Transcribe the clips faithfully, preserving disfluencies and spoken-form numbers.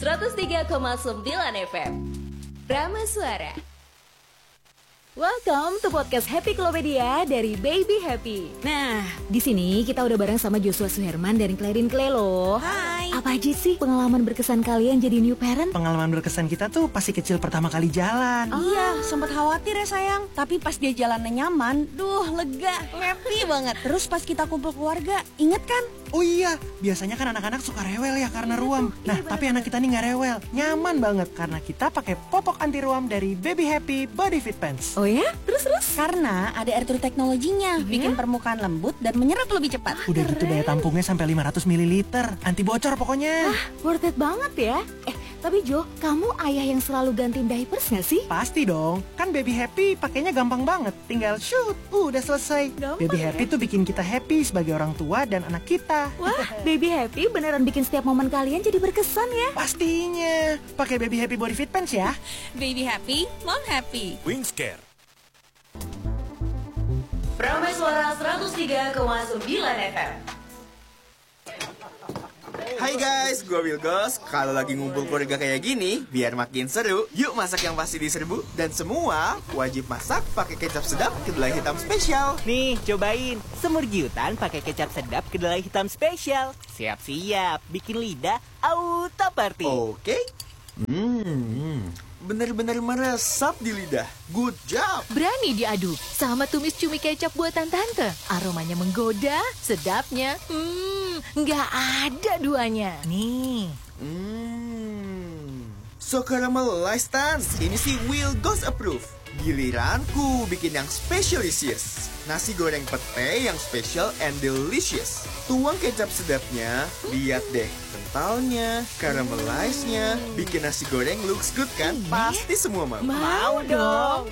seratus tiga koma sembilan F M. Prama Suara. Welcome to podcast Happy Klopedia dari Baby Happy. Nah, di sini kita udah bareng sama Joshua Suherman dan Clarin Clay loh. Hai. Apa aja sih pengalaman berkesan kalian jadi new parent? Pengalaman berkesan kita tuh pasti kecil pertama kali jalan. Oh. Iya, sempat khawatir ya sayang. Tapi pas dia jalannya nyaman, duh lega, happy banget. Terus pas kita kumpul keluarga, inget kan? Oh iya, biasanya kan anak-anak suka rewel ya karena ruam. Nah, tapi anak kita nih nggak rewel, nyaman banget karena kita pakai popok anti ruam dari Baby Happy Body Fit Pants. Oh ya? Terus-terus? Karena ada air true teknologinya, Hmm? bikin permukaan lembut dan menyerap lebih cepat. Udah gitu daya tampungnya sampai lima ratus mililiter, anti bocor pokoknya. Ah, worth it banget ya. Eh, tapi Jo, kamu ayah yang selalu gantiin diapers gak sih? Pasti dong, kan Baby Happy pakainya gampang banget. Tinggal shoot, uh, udah selesai. Gampang Baby ya? Happy tuh bikin kita happy sebagai orang tua dan anak kita. Wah, Baby Happy beneran bikin setiap momen kalian jadi berkesan ya. Pastinya, pakai Baby Happy Body Fit Pants ya. Baby happy, mom happy. Wingscare. Prama Suara seratus tiga koma sembilan F M. Hai guys, gue Wilgos. Kalau lagi ngumpul keluarga kayak gini, biar makin seru, yuk masak yang pasti diserbu. Dan semua wajib masak pakai kecap sedap kedelai hitam spesial. Nih, cobain semur giutan pakai kecap sedap kedelai hitam spesial. Siap-siap, bikin lidah auto party. Oke. Hmm, bener-bener meresap di lidah. Good job. Berani diadu sama tumis cumi kecap buatan tante. Aromanya menggoda, sedapnya, hmm, nggak ada duanya. Nih, Hmm, so caramelized Tans. Ini sih Wilgos approve. Giliranku bikin yang specialisius. Nasi goreng pete yang special and delicious. Tuang kecap sedapnya, lihat deh kentalnya, caramelize-nya. Bikin nasi goreng looks good kan? Pasti semua mau. Mau dong.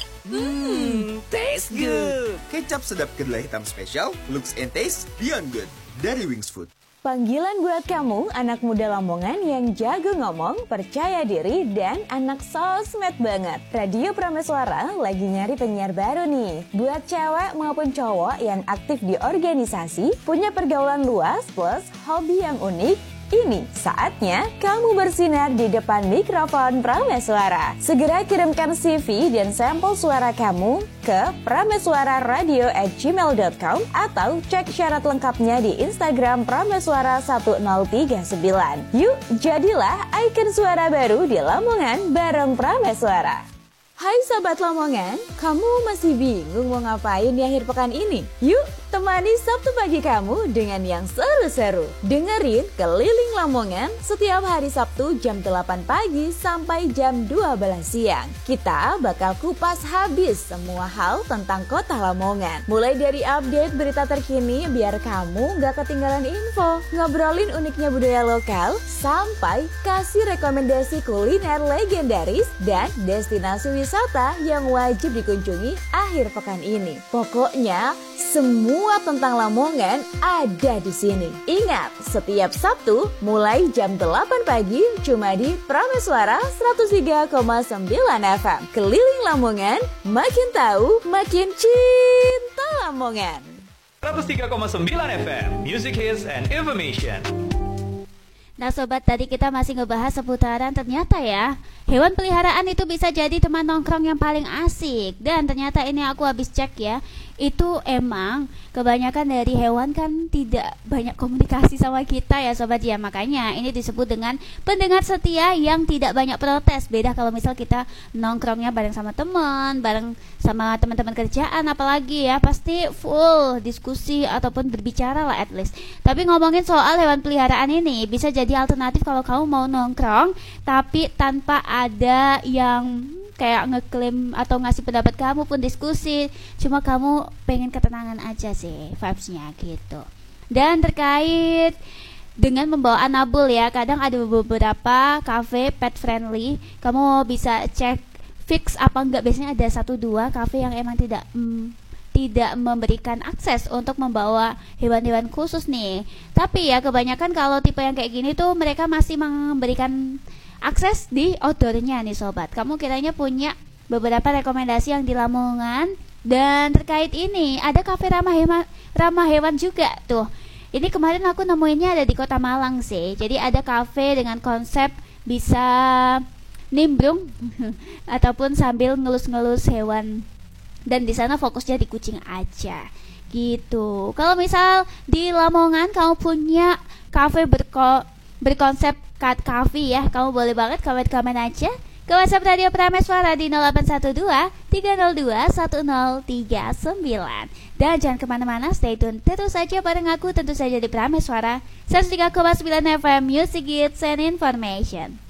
hmm, taste good. Kecap sedap kedelai hitam special, looks and taste beyond good. Dari Wings Food. Panggilan buat kamu, anak muda Lamongan yang jago ngomong, percaya diri, dan anak sosmed banget. Radio Prameswara lagi nyari penyiar baru nih. Buat cewek maupun cowok yang aktif di organisasi, punya pergaulan luas plus hobi yang unik, ini saatnya kamu bersinar di depan mikrofon Prameswara. Segera kirimkan C V dan sampel suara kamu ke prameswararadio at gmail dot com atau cek syarat lengkapnya di Instagram prameswara satu nol tiga sembilan. Yuk, jadilah ikon suara baru di Lamongan bareng Prameswara. Hai Sobat Lamongan, kamu masih bingung mau ngapain di akhir pekan ini? Yuk, temani Sabtu pagi kamu dengan yang seru-seru. Dengerin Keliling Lamongan setiap hari Sabtu jam delapan pagi sampai jam dua belas siang. Kita bakal kupas habis semua hal tentang kota Lamongan. Mulai dari update berita terkini biar kamu gak ketinggalan info, ngobrolin uniknya budaya lokal, sampai kasih rekomendasi kuliner legendaris dan destinasi wisata wisata yang wajib dikunjungi akhir pekan ini. Pokoknya semua tentang Lamongan ada di sini. Ingat, setiap Sabtu mulai jam delapan pagi cuma di Prameswara seratus tiga koma sembilan F M. Keliling Lamongan, makin tahu, makin cinta Lamongan. seratus tiga koma sembilan F M, Music Hits and Information. Nah sobat, tadi kita masih ngebahas seputaran ternyata ya hewan peliharaan itu bisa jadi teman nongkrong yang paling asik. Dan ternyata ini aku habis cek ya, itu emang kebanyakan dari hewan kan tidak banyak komunikasi sama kita ya sobat ya. Makanya ini disebut dengan pendengar setia yang tidak banyak protes. Beda kalau misal kita nongkrongnya bareng sama teman, bareng sama teman-teman kerjaan apalagi ya, pasti full diskusi ataupun berbicara lah at least. Tapi ngomongin soal hewan peliharaan ini bisa jadi alternatif kalau kamu mau nongkrong tapi tanpa ada yang kayak ngeklaim atau ngasih pendapat kamu pun diskusi, cuma kamu pengen ketenangan aja sih vibes-nya gitu. Dan terkait dengan membawa anabul ya, kadang ada beberapa cafe pet friendly, kamu bisa cek fix apa enggak. Biasanya ada satu dua cafe yang emang tidak mm, tidak memberikan akses untuk membawa hewan-hewan khusus nih. Tapi ya kebanyakan kalau tipe yang kayak gini tuh mereka masih memberikan akses di outdoornya nih sobat. Kamu kiranya punya beberapa rekomendasi yang di Lamongan. Dan terkait ini ada kafe ramah hewan, ramah hewan juga tuh. Ini kemarin aku nemuinnya ada di Kota Malang sih. Jadi ada kafe dengan konsep bisa nimbrung ataupun sambil ngelus-ngelus hewan, dan di sana fokusnya di kucing aja gitu. Kalau misal di Lamongan kamu punya kafe berko berkonsep cat cafe ya, kamu boleh banget komen-komen aja ke WhatsApp Radio Prameswara di nol delapan satu dua tiga nol dua satu nol tiga sembilan. Dan jangan kemana-mana, stay tune terus saja bareng aku tentu saja di Prameswara seratus tiga koma sembilan F M Music Hits and Information.